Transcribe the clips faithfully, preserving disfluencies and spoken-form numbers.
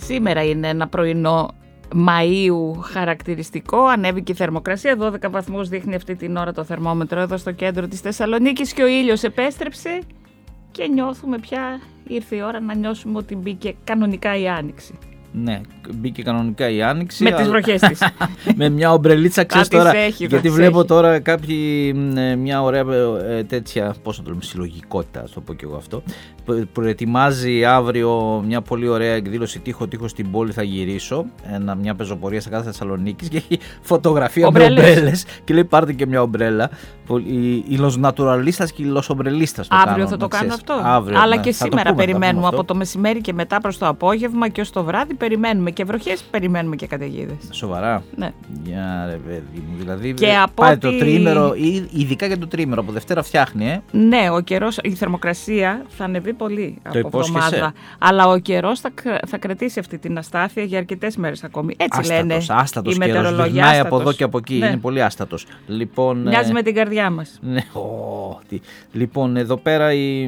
Σήμερα είναι ένα πρωινό Μαΐου χαρακτηριστικό. Ανέβηκε η θερμοκρασία, δώδεκα βαθμούς δείχνει αυτή την ώρα το θερμόμετρο εδώ στο κέντρο της Θεσσαλονίκης και ο ήλιος επέστρεψε και νιώθουμε πια, ήρθε η ώρα να νιώσουμε ότι μπήκε κανονικά η άνοιξη. Ναι, μπήκε κανονικά η άνοιξη. Με τις βροχές της. Με μια ομπρελίτσα, ξέρεις τώρα. Έχει, γιατί βλέπω έχει. Τώρα κάποιοι μια ωραία ε, τέτοια, πώς να το λέμε, συλλογικότητα, ας το πω και εγώ αυτό. Προετοιμάζει αύριο μια πολύ ωραία εκδήλωση τείχο τείχο στην πόλη. Θα γυρίσω. Ένα, μια πεζοπορία στα κάθε Θεσσαλονίκης και έχει φωτογραφία ομπρέλες. με ομπρέλες. Και λέει πάρτε και μια ομπρέλα. Οι los naturalistas και οι los ombrelistas. Αύριο θα το κάνω αυτό. Αύριο, αλλά ναι, και σήμερα πούμε, περιμένουμε από το μεσημέρι και μετά προς το απόγευμα και ως το βράδυ. Περιμένουμε και βροχές, περιμένουμε και καταιγίδες. Σοβαρά. Ναι. Για ρε παιδί μου. Δηλαδή και πάει από το ότι... τρίμερο, ειδικά για το τρίμερο, από Δευτέρα φτιάχνει, ε. Ναι, ο καιρός, η θερμοκρασία θα ανεβεί πολύ το από εβδομάδα. Αλλά ο καιρός θα, θα κρατήσει αυτή την αστάθεια για αρκετές μέρες ακόμη. Έτσι άστατος, λένε άστατος οι μετεωρολόγοι. Γυρνάει από εδώ και από εκεί. Ναι. Είναι πολύ άστατος. Λοιπόν, μοιάζει ε... με την καρδιά μας. Ναι, oh, τι... Λοιπόν, εδώ πέρα η...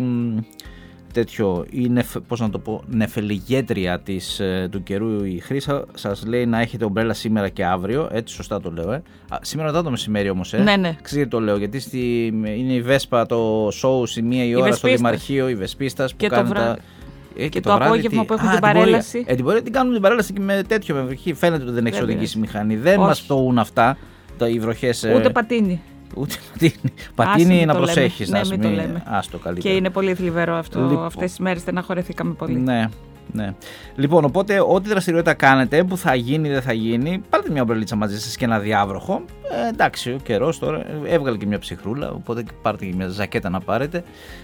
τέτοιο, η νεφ, πώς να το πω, νεφελιγέτρια της, του καιρού η Χρύσα σας λέει να έχετε ομπρέλα σήμερα και αύριο, έτσι σωστά το λέω, ε. Α, σήμερα μετά το μεσημέρι όμως, ε. Ναι, ναι. Ξέρετε το λέω, γιατί στη, είναι η Βέσπα το σοου στη μία η ώρα στο Δημαρχείο, η Βεσπίστας που κάνει βρά... τα... Ε, και, και το, το απόγευμα βράδυ, που έχουν α, την παρέλαση. Ε, την, μπορεί, την κάνουν την παρέλαση και με τέτοιο, με βροχή. Φαίνεται ότι δεν έχει οδηγήσει μηχανή. Δεν μας πτωούν αυτά, τα, οι βροχές. Ούτε πατίνι. Ούτε πατίνι. Πατίνι να προσέχεις. Ναι, μην το λέμε. Άστο καλύτερα. Και είναι πολύ θλιβερό αυτό. Λοιπόν, αυτές τις μέρες στεναχωρεθήκαμε πολύ. Ναι, ναι. Λοιπόν, οπότε ό,τι δραστηριότητα κάνετε, που θα γίνει, δεν θα γίνει, πάρτε μια ομπρελίτσα μαζί σας και ένα διάβροχο. Ε, εντάξει, ο καιρός τώρα έβγαλε και μια ψυχρούλα, οπότε πάρτε και μια ζακέτα να πάρετε.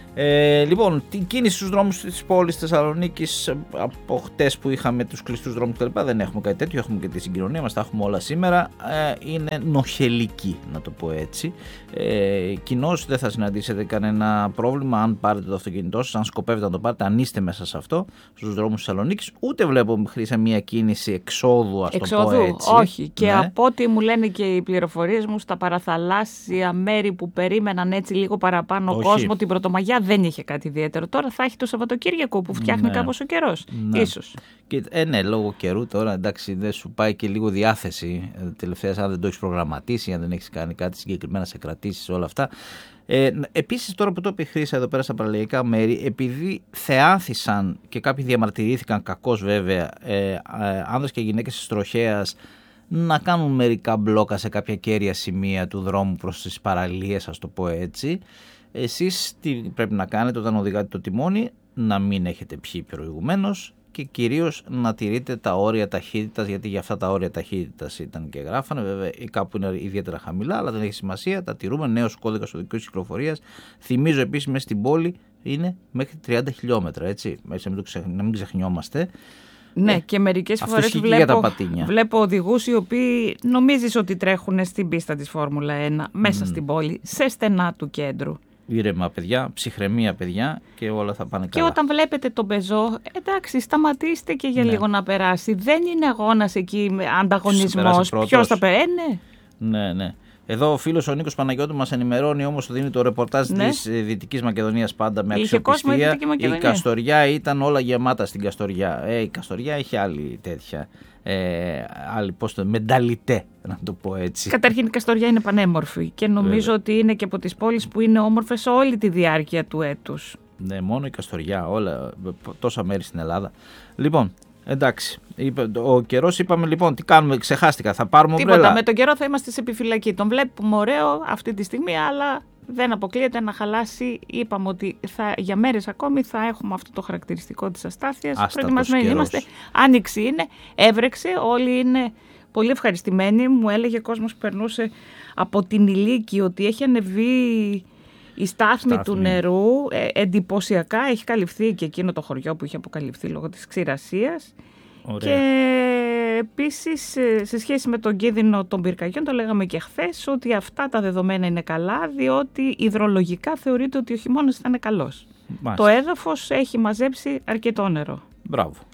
Ε, λοιπόν, την κίνηση στους δρόμους της πόλης Θεσσαλονίκης από χτες που είχαμε τους κλειστούς δρόμους κλπ. Δεν έχουμε κάτι τέτοιο, έχουμε και τη συγκοινωνία μας, τα έχουμε όλα σήμερα. Ε, είναι νοχελική, να το πω έτσι. Ε, κοινώς δεν θα συναντήσετε κανένα πρόβλημα αν πάρετε το αυτοκίνητό σας, αν σκοπεύετε να το πάρετε, αν είστε μέσα σε αυτό, στους δρόμους της Θεσσαλονίκης. Ούτε βλέπω Χρύσα μια κίνηση εξόδου, ας εξόδου, το πω έτσι. Όχι. Και ναι. από ό,τι μου λένε και οι πληροφορίες μου, στα παραθαλάσσια μέρη που περίμεναν έτσι λίγο παραπάνω όχι. κόσμο την Πρωτομαγιά, δεν είχε κάτι ιδιαίτερο. Τώρα θα έχει το Σαββατοκύριακο που φτιάχνει ναι. κάπως ο καιρός. Ναι. Ίσως. Και, ε, ναι, λόγω καιρού τώρα εντάξει δεν σου πάει και λίγο διάθεση. Ε, τελευταία, αν δεν το έχεις προγραμματίσει, αν δεν έχεις κάνει κάτι συγκεκριμένα σε κρατήσεις, όλα αυτά. Ε, επίσης, τώρα που το είπε η Χρύσα εδώ πέρα στα παραλιακά μέρη, επειδή θεάθησαν και κάποιοι διαμαρτυρήθηκαν, κακώς βέβαια, ε, ε, άνδρες και γυναίκες της τροχέας, να κάνουν μερικά μπλόκα σε κάποια κέρια σημεία του δρόμου προς τις παραλίες, ας το πω έτσι. Εσείς τι πρέπει να κάνετε όταν οδηγάτε το τιμόνι? Να μην έχετε πιει προηγουμένως και κυρίως να τηρείτε τα όρια ταχύτητας, γιατί για αυτά τα όρια ταχύτητας ήταν και γράφανε, βέβαια κάπου είναι ιδιαίτερα χαμηλά, αλλά δεν έχει σημασία, τα τηρούμε. Νέος κώδικας οδικής κυκλοφορίας. Θυμίζω επίσης μέσα στην πόλη είναι μέχρι τριάντα χιλιόμετρα, έτσι, να μην ξεχνιόμαστε. Ναι, και μερικές φορές βλέπω, βλέπω οδηγούς οι οποίοι νομίζεις ότι τρέχουν στην πίστα της Φόρμουλα ένα, μέσα mm. στην πόλη, σε στενά του κέντρου. Ήρεμα παιδιά, ψυχραιμία παιδιά και όλα θα πάνε καλά. Και όταν βλέπετε τον πεζό, εντάξει, σταματήστε και για ναι. λίγο να περάσει. Δεν είναι αγώνας εκεί με ανταγωνισμός. Ποιος θα περάσει, ναι. Ναι, ναι. Εδώ ο φίλος ο Νίκος Παναγιώτου μας ενημερώνει, όμως δίνει το ρεπορτάζ ναι. της Δυτικής Μακεδονίας πάντα με αξιοπιστία. Η Καστοριά ήταν όλα γεμάτα στην Καστοριά. Ε, η Καστοριά έχει άλλη τέτοια. Ε, άλλη, πώς το, μενταλιτέ, να το πω έτσι. Καταρχήν η Καστοριά είναι πανέμορφη και νομίζω Βέβαια. ότι είναι και από τις πόλεις που είναι όμορφες όλη τη διάρκεια του έτους. Ναι, μόνο η Καστοριά, όλα, τόσα μέρη στην Ελλάδα. Λοιπόν, εντάξει, ο καιρός είπαμε λοιπόν, τι κάνουμε, ξεχάστηκα, θα πάρουμε ομπρέλα. Τίποτα, με τον καιρό θα είμαστε σε επιφυλακή. Τον βλέπουμε ωραίο αυτή τη στιγμή, αλλά δεν αποκλείεται να χαλάσει. Είπαμε ότι θα, για μέρες ακόμη θα έχουμε αυτό το χαρακτηριστικό της αστάθειας. Προετοιμασμένοι είμαστε. Άνοιξη είναι, έβρεξε, όλοι είναι πολύ ευχαριστημένοι. Μου έλεγε κόσμος που περνούσε από την Ηλίκη ότι έχει ανεβεί η στάθμη, στάθμη. του νερού. Ε, εντυπωσιακά έχει καλυφθεί και εκείνο το χωριό που είχε αποκαλυφθεί λόγω της ξηρασίας. Ωραία. Και επίσης σε σχέση με τον κίνδυνο των πυρκαγιών, το λέγαμε και χθες, ότι αυτά τα δεδομένα είναι καλά, διότι υδρολογικά θεωρείται ότι ο χειμώνας θα είναι καλός. Μάλιστα. Το έδαφος έχει μαζέψει αρκετό νερό. Μπράβο.